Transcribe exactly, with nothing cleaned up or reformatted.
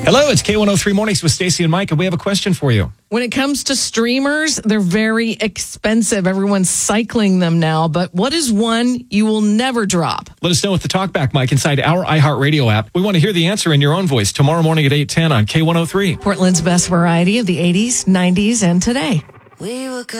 Hello, it's K one oh three Mornings with Stacey and Mike, and we have a question for you. When it comes to streamers, they're very expensive. Everyone's cycling them now. But what is one you will never drop? Let us know with the talkback mic inside our iHeartRadio app. We want to hear the answer in your own voice tomorrow morning at eight ten on K one oh three. Portland's best variety of the eighties, nineties, and today. We were